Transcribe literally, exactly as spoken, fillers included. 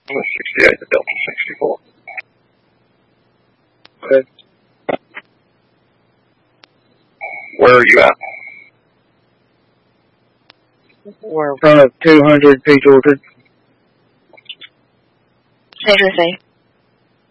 sixty-eight to Delta sixty-four. Okay. Where are you at? We're in front of two hundred Peach Orchard. San Jose.